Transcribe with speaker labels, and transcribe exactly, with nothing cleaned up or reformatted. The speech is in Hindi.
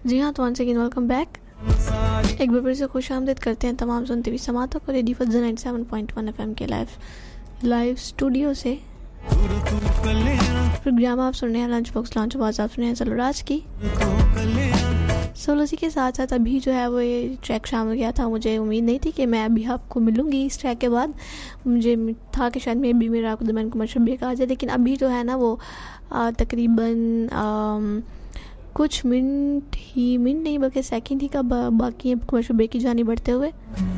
Speaker 1: जी हाँ, तो वंस अगेन वेलकम बैक। एक बार फिर से खुश आमदीद करते हैं तमाम सुनते हुए समातों को ready for ninety seven point one FM के लाइव लाइव स्टूडियो से। प्रोग्राम आप सुन रहे हैं लंच बॉक्स लॉन्च आवाज़ आप सुन रहे हैं सलोराज की। सोलो इसी के साथ साथ अभी जो है वो ये ट्रैक शामिल किया था। मुझे उम्मीद नहीं थी कि मैं अभी आपको मिलूंगी इस ट्रैक के बाद। मुझे था कि शायद मैं भी मेरा आपको दमन को मशहूर कहा जाए, लेकिन अभी जो है ना वो आ, तकरीबन आ, कुछ मिनट ही मिनट नहीं बल्कि सेकंड ही का बा, बाकी है कमर्शियल ब्रेक की जानी बढ़ते हुए।